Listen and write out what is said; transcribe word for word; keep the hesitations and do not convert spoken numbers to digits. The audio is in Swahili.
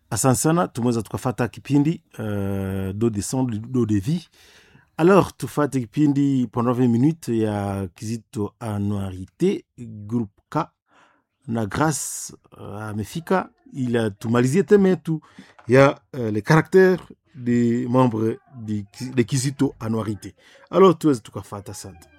Asante sana, tumeweza tukafata kipindi uh, do de son do de vie. Alors tufate kipindi pendant vingt minutes ya Kizito Anuarite groupe K na grâce uh, amefika ila tumalizie teme tu ya uh, les caractères des membres de, de Kizito Anuarite. Alors tuweze tukafata. Asante.